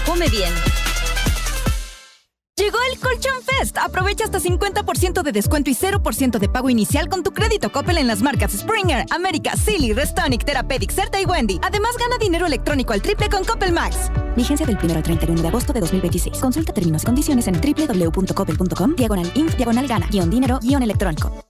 come bien. Llegó el Colchón Fest. Aprovecha hasta 50% de descuento y 0% de pago inicial con tu crédito Coppel en las marcas Springer, América, Silly, Restonic, Therapeutic, Certa y Wendy. Además, gana dinero electrónico al triple con Coppel Max. Vigencia del 1 al 31 de agosto de 2026. Consulta términos y condiciones en www.coppel.com/inf/gana-dinero-electrónico.